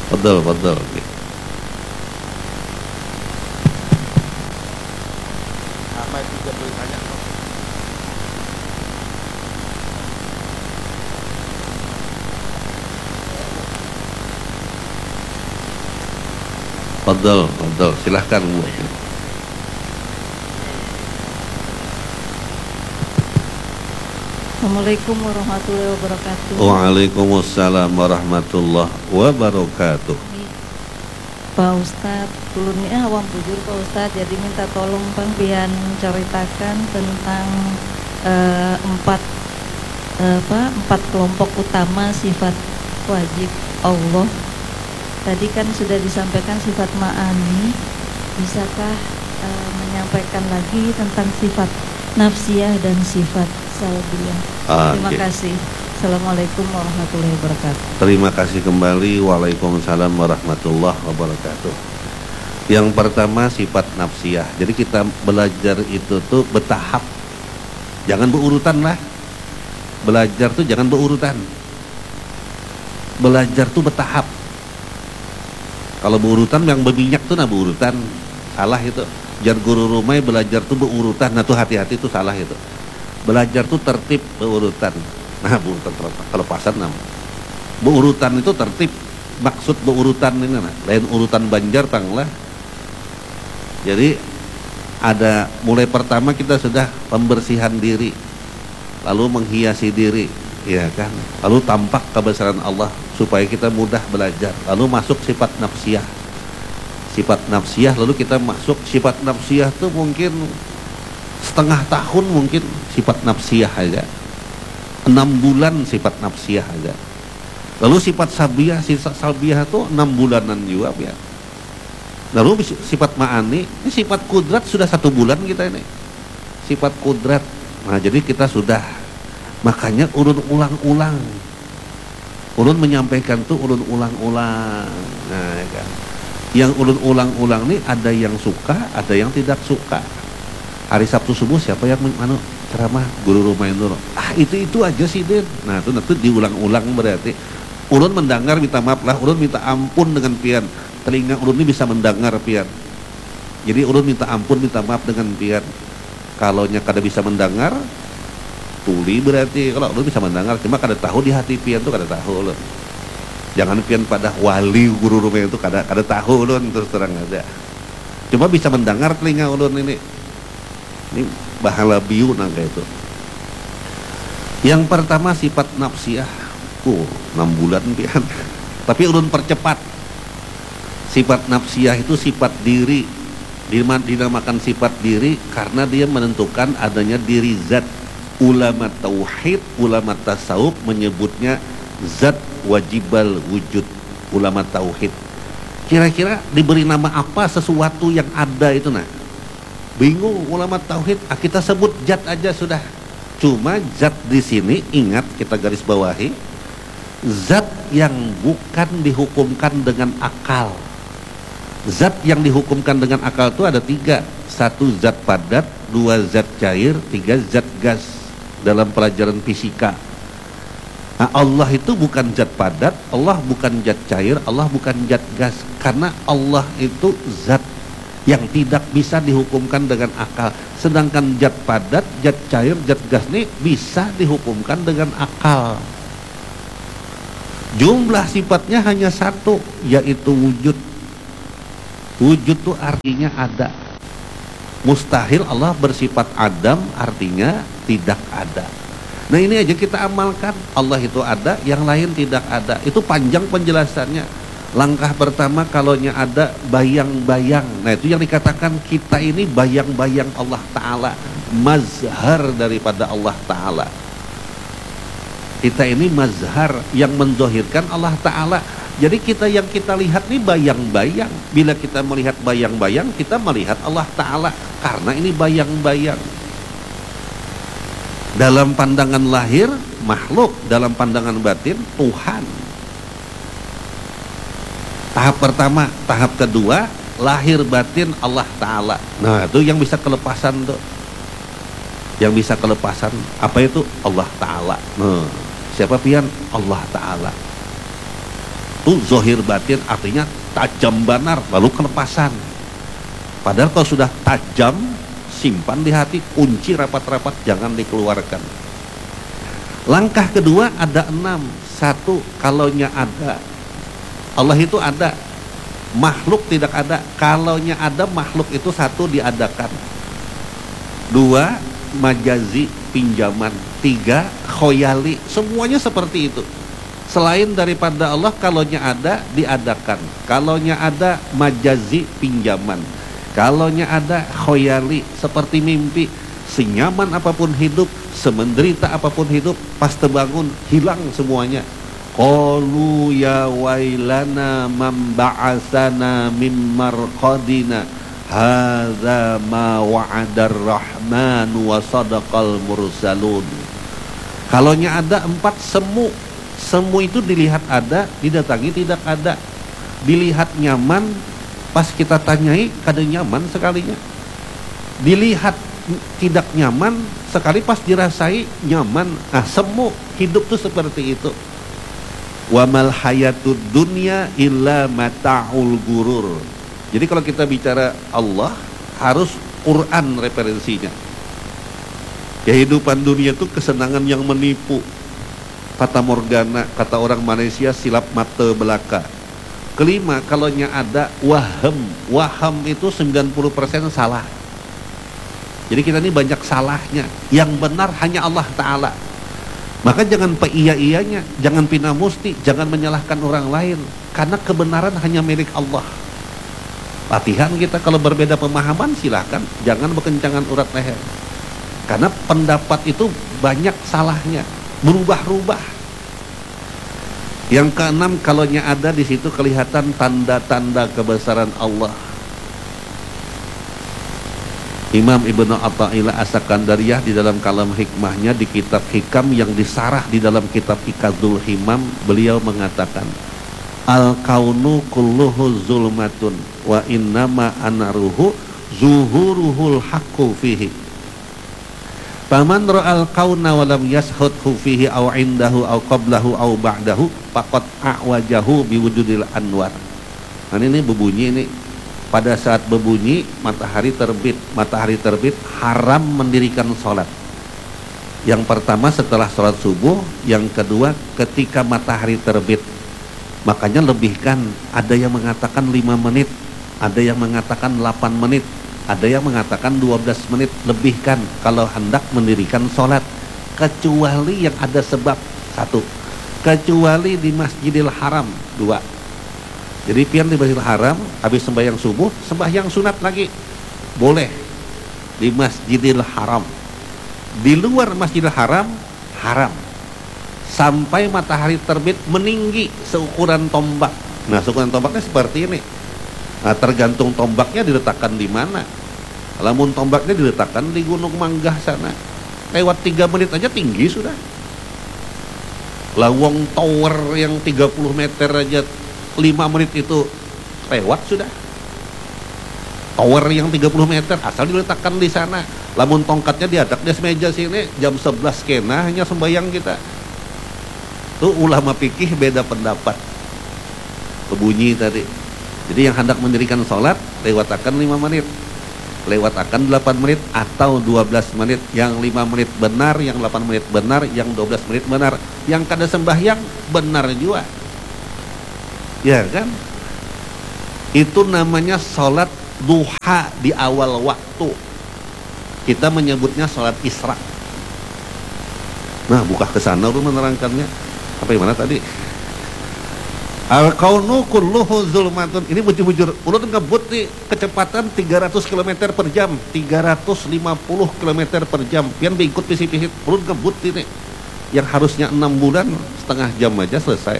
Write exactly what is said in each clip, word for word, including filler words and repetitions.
Betul, betul. Apa itu jadwal tanya? Betul, betul. Silahkan Bu. Assalamualaikum warahmatullahi wabarakatuh. Waalaikumsalam warahmatullahi wabarakatuh. Pak Ustadz, kulunnya awam bujur Pak Ustadz, jadi minta tolong Bang Bian ceritakan tentang eh, empat eh, apa empat kelompok utama sifat wajib Allah. Tadi kan sudah disampaikan sifat ma'ani, bisakah eh, menyampaikan lagi tentang sifat nafsiyah dan sifat salbiyah? Ah, Terima okay. kasih. Assalamualaikum warahmatullahi wabarakatuh. Terima kasih kembali. Waalaikumsalam warahmatullahi wabarakatuh. Yang pertama sifat nafsiyah. Jadi kita belajar itu tuh bertahap. Jangan berurutan lah. Belajar tuh jangan berurutan. Belajar tuh bertahap. Kalau berurutan yang berminyak tuh nah berurutan. Salah itu. Jar guru rumai belajar tuh berurutan. Nah tuh hati-hati tuh salah itu. Belajar tuh tertib berurutan. Nah berurutan kelepasan nama. Berurutan itu tertib. Maksud berurutan ini nah. Lain urutan banjar panglah. Jadi ada mulai pertama kita sudah pembersihan diri, lalu menghiasi diri, ya kan? Lalu tampak kebesaran Allah supaya kita mudah belajar. Lalu masuk sifat nafsiyah. Sifat nafsiyah lalu kita masuk sifat nafsiyah tuh mungkin setengah tahun mungkin sifat nafsiyah aja. Enam bulan sifat nafsiyah aja. Lalu sifat sabiyah, sifat sabiyah tuh enam bulanan juga ya. Lalu sifat ma'ani, ini sifat kudrat sudah satu bulan kita ini. Sifat kudrat. Nah jadi kita sudah, makanya urun ulang-ulang. Urun menyampaikan tuh urun ulang-ulang. Nah ya kan. Yang urun ulang-ulang nih ada yang suka, ada yang tidak suka. Hari Sabtu subuh siapa yang mana ceramah? Guru rumah itu. Ah itu-itu aja sih Din. Nah itu nanti diulang-ulang berarti. Urun mendengar minta maaf lah, urun minta ampun dengan pian. Telinga ulun ini bisa mendengar pian. Jadi ulun minta ampun, minta maaf dengan pian. Kalau nya kada bisa mendengar, tuli berarti. Kalau ulun bisa mendengar, cuma kada tahu di hati pian tuh kada tahu ulun. Jangan pian pada wali guru rumah itu kada kada tahu ulun terus terang aja. Cuma bisa mendengar telinga ulun ini. Ini bahala biu nangka itu. Yang pertama sifat nafsiyah. Oh, enam bulan pian. Tapi ulun percepat. Sifat nafsiyah itu sifat diri. Dinamakan sifat diri karena dia menentukan adanya diri zat. Ulama tauhid, ulama tasawuf menyebutnya zat wajibal wujud. Ulama tauhid. Kira-kira diberi nama apa sesuatu yang ada itu nah? Bingung ulama tauhid. Ah, kita sebut zat aja sudah. Cuma zat di sini ingat kita garis bawahi. Zat yang bukan dihukumkan dengan akal. Zat yang dihukumkan dengan akal itu ada tiga. Satu zat padat, dua zat cair, tiga zat gas dalam pelajaran fisika. Nah, Allah itu bukan zat padat, Allah bukan zat cair, Allah bukan zat gas. Karena Allah itu zat yang tidak bisa dihukumkan dengan akal. Sedangkan zat padat, zat cair, zat gas ini bisa dihukumkan dengan akal. Jumlah sifatnya hanya satu, yaitu wujud. Wujud itu artinya ada. Mustahil Allah bersifat adam artinya tidak ada. Nah ini aja kita amalkan. Allah itu ada, yang lain tidak ada. Itu panjang penjelasannya. Langkah pertama kalaunya ada bayang-bayang. Nah itu yang dikatakan kita ini bayang-bayang Allah Ta'ala. Mazhar daripada Allah Ta'ala. Kita ini mazhar yang mendohirkan Allah Ta'ala. Jadi kita yang kita lihat ini bayang-bayang. Bila kita melihat bayang-bayang, kita melihat Allah Ta'ala. Karena ini bayang-bayang. Dalam pandangan lahir, makhluk. Dalam pandangan batin, Tuhan. Tahap pertama. Tahap kedua, lahir batin Allah Ta'ala. Nah itu yang bisa kelepasan tuh. Yang bisa kelepasan. Apa itu? Allah Ta'ala. Nah, siapa pian? Allah Ta'ala. Tuh zohir batin artinya tajam banar lalu kelepasan. Padahal kalau sudah tajam, simpan di hati, kunci rapat-rapat, jangan dikeluarkan. Langkah kedua ada enam. Satu, kalaunya ada, Allah itu ada, makhluk tidak ada. Kalaunya ada, makhluk itu satu diadakan. Dua, majazi, pinjaman. Tiga, khoyali, semuanya seperti itu. Selain daripada Allah, kalaunya ada, diadakan. Kalaunya ada, majazi, pinjaman. Kalaunya ada, khoyali, seperti mimpi. Senyaman apapun hidup, semenderita apapun hidup, pas terbangun, hilang semuanya. Qalu ya wailana man ba'atsana mim marqadina hadza ma wa'adar rahman wa sadaqal mursalun. Kalaunya ada empat, semu. Semu itu dilihat ada, didatangi tidak ada. Dilihat nyaman, pas kita tanyai kada nyaman sekalinya. Dilihat tidak nyaman, sekali pas dirasai nyaman. Nah, semu hidup tuh seperti itu. Wa mal hayatud dunya illa mata'ul gurur. Jadi kalau kita bicara Allah, harus Quran referensinya. Kehidupan dunia itu kesenangan yang menipu. Fata morgana, kata orang Malaysia, silap mata belaka. Kelima, kalaunya ada waham. Waham itu sembilan puluh persen salah. Jadi kita ini banyak salahnya. Yang benar hanya Allah Ta'ala. Maka jangan iya-iyanya, jangan pinamusti, jangan menyalahkan orang lain. Karena kebenaran hanya milik Allah. Latihan kita kalau berbeda pemahaman silahkan, jangan berkencangan urat leher. Karena pendapat itu banyak salahnya, berubah-ubah. Yang keenam, kalaunya ada di situ kelihatan tanda-tanda kebesaran Allah. Imam Ibnu Athaillah As-Sakandariyah di dalam kalam hikmahnya di kitab Hikam yang disarah di dalam kitab Ikadzul Himam, beliau mengatakan, al-kaunu kulluhu zulmatun wa innama anaruhu zuhuruhul haqqu fihi. Faman ra'al kauna wa lam yashhudhu fihi aw indahu aw qablahu aw ba'dahu faqad a'wajahu biwujudil anwar. Nah ini berbunyi ini. Pada saat berbunyi matahari terbit, matahari terbit haram mendirikan sholat. Yang pertama setelah sholat subuh, yang kedua ketika matahari terbit. Makanya lebihkan, ada yang mengatakan lima menit, ada yang mengatakan delapan menit, ada yang mengatakan dua belas menit. Lebihkan kalau hendak mendirikan sholat, kecuali yang ada sebab. Satu, kecuali di Masjidil Haram. Dua, jadi pian di Masjidil Haram, habis sembahyang subuh, sembahyang sunat lagi boleh di Masjidil Haram. Di luar Masjidil Haram, haram. Sampai matahari terbit meninggi seukuran tombak. Nah, seukuran tombaknya seperti ini. Nah, tergantung tombaknya diletakkan di mana. Lamun tombaknya diletakkan di Gunung Manggah sana, lewat tiga menit aja tinggi sudah. Lawang tower yang tiga puluh meter aja lima menit itu lewat sudah. Tower yang tiga puluh meter asal diletakkan di sana. Lamun tongkatnya diadak di meja sini, jam sebelas kena hanya sembahyang kita. Tuh ulama fikih beda pendapat. Kebunyi tadi. Jadi yang hendak mendirikan sholat lewat akan lima menit, lewat akan delapan menit atau dua belas menit. Yang lima menit benar, yang delapan menit benar, yang dua belas menit benar. Yang kada sembahyang benar juga. Ya kan? Itu namanya sholat duha di awal waktu. Kita menyebutnya sholat isra. Nah, buka ke sana dulu menerangkannya. Apa yang mana tadi? Al-kaunu kulluhu zulmatun. Ini bujur-bujur. Ulun ngebut nih kecepatan tiga ratus kilometer per jam, tiga ratus lima puluh kilometer per jam. Pian diikut pisit-pisit. Ulun ngebut ini. Yang harusnya enam bulan, setengah jam aja selesai.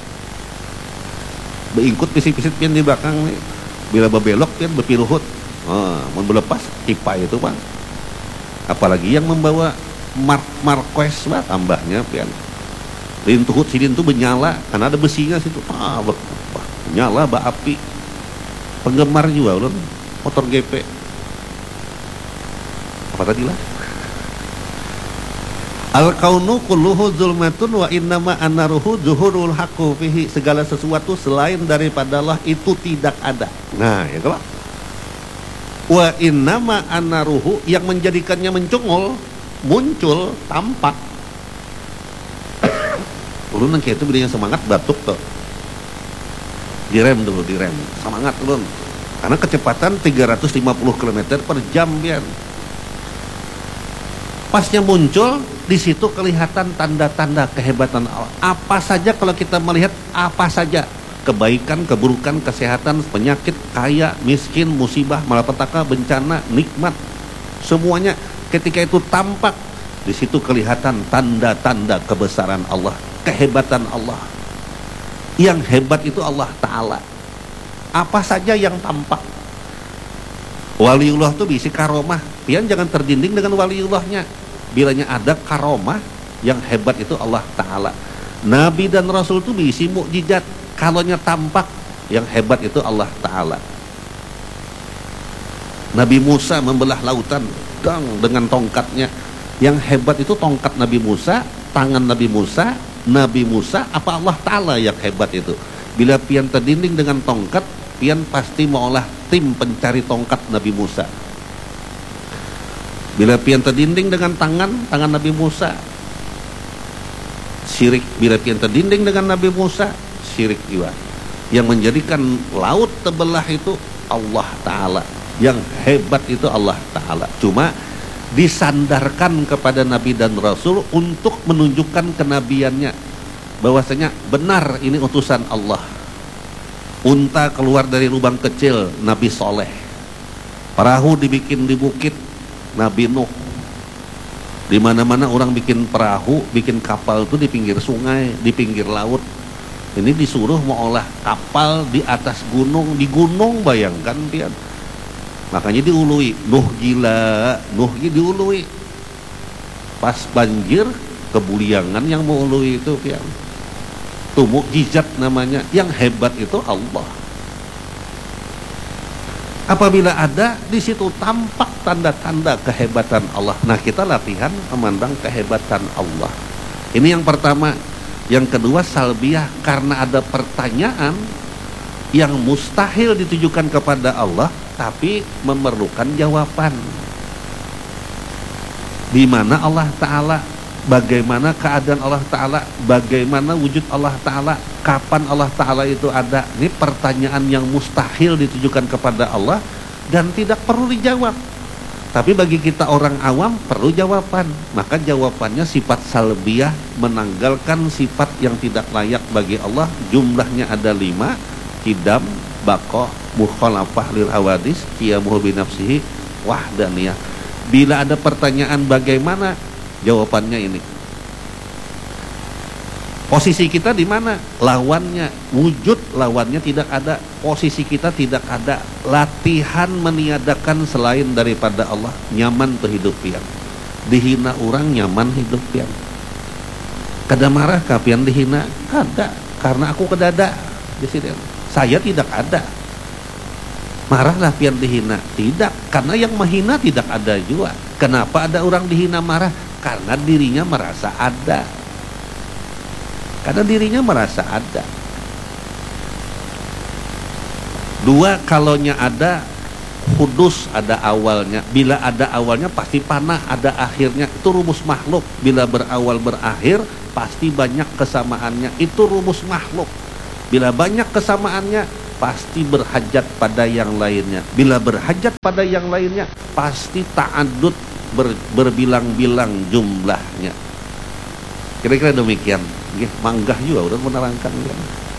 Beingkut pisit-pisit pian di belakang nih. Bila berbelok pian berpiruhut. Oh, mau berlepas kipai itu Pak. Apalagi yang membawa Mark Marquez bah, tambahnya pian. Rintuhut sidin itu menyala karena ada besinya situ. Ah, ber, bah, menyala bah api. Penggemar juga ulun motor G P. Apa tadi lah? Al kaunu kulluhu zulmatun wa innama annaruhu zuhurul haqqu fihi. Segala sesuatu selain daripada Allah itu tidak ada. Nah, ya kalau wa innama annaruhu yang menjadikannya mencungul, muncul, tampak. Ulun nang kitu bidanya semangat batuk tuh. Direm dulu, direm. Semangat ulun. Karena kecepatan tiga ratus lima puluh kilometer per jam pian. Pasnya muncul, di situ kelihatan tanda-tanda kehebatan Allah. Apa saja kalau kita melihat apa saja, kebaikan, keburukan, kesehatan, penyakit, kaya, miskin, musibah, malapetaka, bencana, nikmat, semuanya ketika itu tampak, di situ kelihatan tanda-tanda kebesaran Allah, kehebatan Allah. Yang hebat itu Allah Ta'ala. Apa saja yang tampak. Waliullah itu bisi karomah. Pian jangan terdinding dengan waliullahnya. Bilanya ada karomah, yang hebat itu Allah Ta'ala. Nabi dan Rasul itu bisi mukjizat. Kalaunya tampak, yang hebat itu Allah Ta'ala. Nabi Musa membelah lautan dang, dengan tongkatnya. Yang hebat itu tongkat Nabi Musa, tangan Nabi Musa, Nabi Musa, apa Allah Ta'ala yang hebat itu. Bila pian terdinding dengan tongkat, pian pasti maulah tim pencari tongkat Nabi Musa. Bila pian terdinding dengan tangan, tangan Nabi Musa, syirik. Bila pian terdinding dengan Nabi Musa, syirik juga. Yang menjadikan laut terbelah itu Allah Ta'ala. Yang hebat itu Allah Ta'ala. Cuma disandarkan kepada Nabi dan Rasul untuk menunjukkan kenabiannya, bahwasanya benar ini utusan Allah. Unta keluar dari lubang kecil, Nabi Soleh. Perahu dibikin di bukit, Nabi Nuh. Di mana-mana orang bikin perahu, bikin kapal itu di pinggir sungai, di pinggir laut. Ini disuruh mau olah kapal di atas gunung, di gunung, bayangkan pian. Makanya diului, Nuh gila, Nuh diului. Pas banjir, kebuliangan yang mau ului itu pian. Itu mukjizat namanya. Yang hebat itu Allah. Apabila ada, di situ tampak tanda-tanda kehebatan Allah. Nah, kita latihan memandang kehebatan Allah. Ini yang pertama. Yang kedua, salbiyah, karena ada pertanyaan yang mustahil ditujukan kepada Allah, tapi memerlukan jawaban. Di mana Allah Ta'ala, bagaimana keadaan Allah Ta'ala, bagaimana wujud Allah Ta'ala, kapan Allah Ta'ala itu ada. Ini pertanyaan yang mustahil ditujukan kepada Allah dan tidak perlu dijawab. Tapi bagi kita orang awam perlu jawaban. Maka jawabannya sifat salbiyah, menanggalkan sifat yang tidak layak bagi Allah. Jumlahnya ada lima: kidam, baqo, mukhalafah lil hawadis, qiyamuhu binafsihi, wahdaniyah. Bila ada pertanyaan bagaimana, jawabannya ini. Posisi kita di mana? Lawannya, wujud lawannya tidak ada. Posisi kita tidak ada. Latihan meniadakan selain daripada Allah. Nyaman tuh hidup pian. Dihina orang nyaman hidup pian. Kada marah kapian dihina? Kada. Karena aku kedada. Saya tidak ada. Marahlah pian dihina? Tidak. Karena yang menghina tidak ada juga. Kenapa ada orang dihina marah? Karena dirinya merasa ada. Karena dirinya merasa ada. Dua, kalaunya ada, hudus, ada awalnya. Bila ada awalnya pasti panah, ada akhirnya. Itu rumus makhluk. Bila berawal berakhir, pasti banyak kesamaannya. Itu rumus makhluk. Bila banyak kesamaannya, pasti berhajat pada yang lainnya. Bila berhajat pada yang lainnya, pasti ta'adud, ber, berbilang-bilang jumlahnya. Kira-kira demikian. Manggah juga udah menerangkan ya.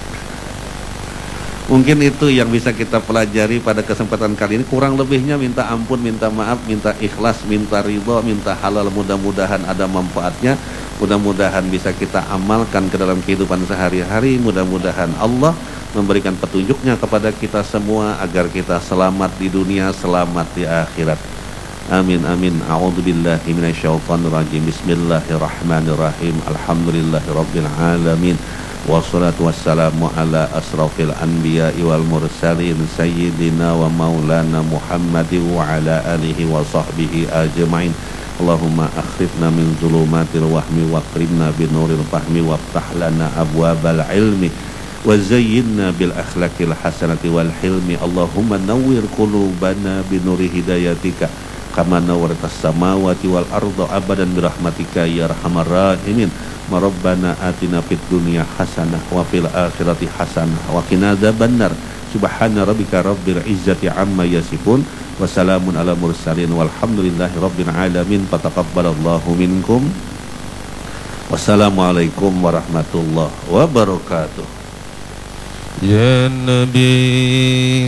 Mungkin itu yang bisa kita pelajari pada kesempatan kali ini. Kurang lebihnya minta ampun, minta maaf, minta ikhlas, minta ridho, minta halal. Mudah-mudahan ada manfaatnya. Mudah-mudahan bisa kita amalkan ke dalam kehidupan sehari-hari. Mudah-mudahan Allah memberikan petunjuknya kepada kita semua agar kita selamat di dunia, selamat di akhirat. Amin amin. A'udzubillahi minasyaitonir rajim. Bismillahirrahmanirrahim. Alhamdulillahirabbil alamin. Wassalatu wassalamu ala asrafil anbiya'i wal mursalin sayyidina wa maulana Muhammadin wa ala alihi wa sahbihi ajmain. Allahumma akhrifna min zulumatil wahmi wa akrimna binuril fahmi waftah lana abwabal ilmi wa zayyinna bil akhlaqil hasanati wal hilmi. Allahumma nawwir qulubana binuri hidayatika kama nawwartas samawati wal arda abadan birahmatika ya arhamar rahimin. Rabbana atina fid dunya hasanah wa fil akhirati hasanah wa qina adzabannar. Subhana rabbika rabbil izzati amma yasifun wa salamun ala mursalin walhamdulillahi rabbil alamin. Fataqabbalallahu minkum. Wassalamualaikum warahmatullahi wabarakatuh. Ya Nabi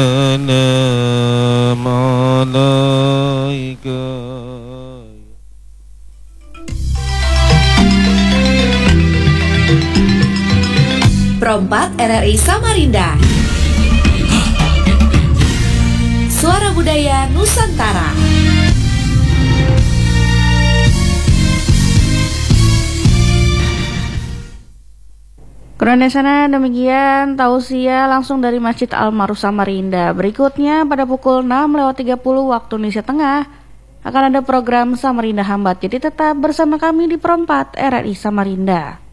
salam alaika. Perempat R R I Samarinda, Suara Budaya Nusantara. Kronesana demikian tausiah langsung dari Masjid Al-Ma'ruf Samarinda. Berikutnya pada pukul enam lewat tiga puluh waktu Indonesia Tengah akan ada program Samarinda Hambat. Jadi tetap bersama kami di Perempat R R I Samarinda.